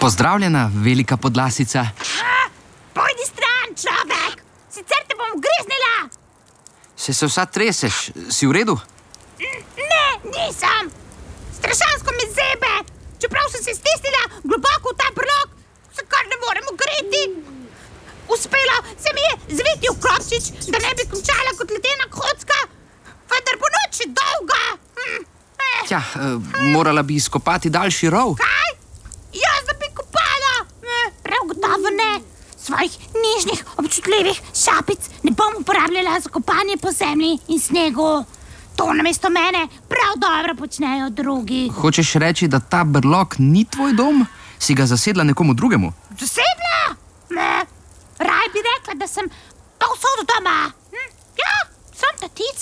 Pozdravljena, velika podlasica. Pojdi stran, človek! Sicer te bom griznila! Se vsa treseš, si v redu? Ne, nisem! Strašansko me zebe! Čeprav sem se stisnila globoko v ta brlog, se kar ne morem ugreti. Uspelo se mi je zviti v klopčič, da ne bi končala kot ledena kocka, vendar bo noč še dolga. Tja, morala bi izkopati daljši rov. Kaj? Jaz da bi kopala? Prav gotovo ne. Svojih nižnih, občutljivih šapic ne bom uporabljala za kopanje po zemlji in snegu. To namesto mene prav dobro počnejo drugi. Hočeš reči, da ta brlog ni tvoj dom? Si ga zasedla nekomu drugemu? Zasedla? Ne. Raj bi rekla, da sem povsod doma. Ja, sem tatica.